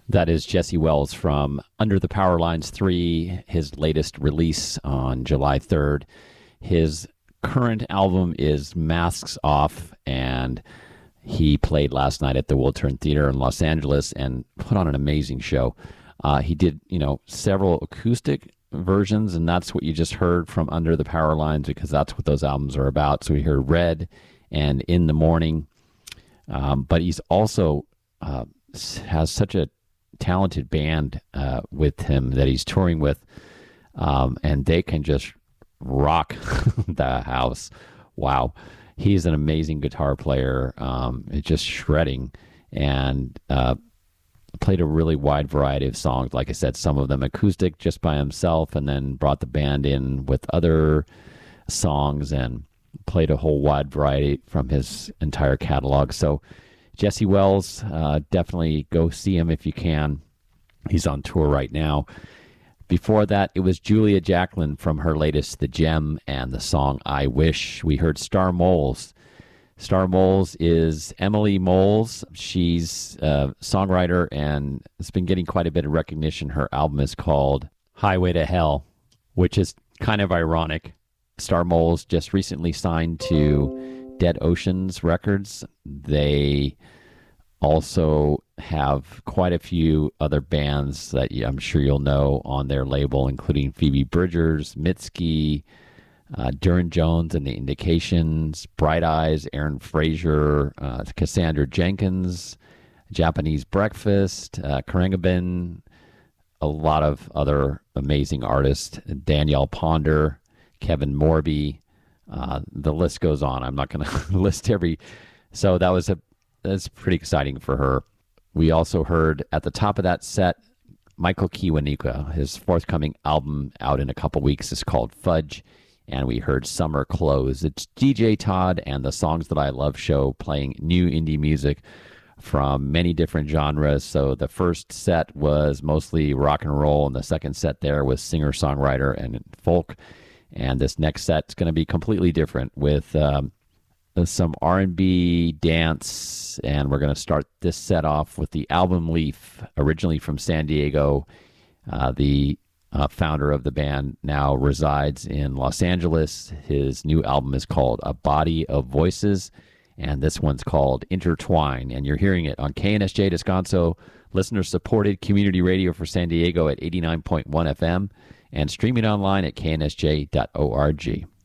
That is Jesse Wells from Under the Power Lines 3, his latest release on July 3rd. His current album is Masks Off, and he played last night at the Wiltern Theater in Los Angeles and put on an amazing show. He did, several acoustic versions, and that's what you just heard from Under the Power Lines, because that's what those albums are about. So we heard Red and In the Morning, but he's also has such a talented band with him that he's touring with, and they can just rock the house. Wow. He's an amazing guitar player, just shredding, and played a really wide variety of songs. Like I said, some of them acoustic just by himself, and then brought the band in with other songs and played a whole wide variety from his entire catalog. So Jesse Wells, definitely go see him if you can. He's on tour right now. Before that, it was Julia Jacklin from her latest The Gem and the song I Wish. We heard Star Moles. Star Moles is Emily Moles. She's a songwriter and has been getting quite a bit of recognition. Her album is called Highway to Hell, which is kind of ironic. Star Moles just recently signed to Dead Oceans Records. They also have quite a few other bands that I'm sure you'll know on their label, including Phoebe Bridgers, Mitski, Duran Jones and the Indications, Bright Eyes, Aaron Fraser, Cassandra Jenkins, Japanese Breakfast, Karangabin, a lot of other amazing artists, Danielle Ponder, Kevin Morby, the list goes on. I'm not going to list every. So that's pretty exciting for her. We also heard at the top of that set, Michael Kiwanuka. His forthcoming album out in a couple weeks is called Fudge, and we heard Summer Clothes. It's DJ Todd and the Songs That I Love show playing new indie music from many different genres. So the first set was mostly rock and roll, and the second set there was singer-songwriter and folk. And this next set's going to be completely different with some R&B, dance, and we're going to start this set off with the Album Leaf, originally from San Diego. The founder of the band now resides in Los Angeles. His new album is called A Body of Voices, and this one's called Intertwine, and you're hearing it on KNSJ Descanso, listener-supported community radio for San Diego at 89.1 FM, and streaming online at knsj.org.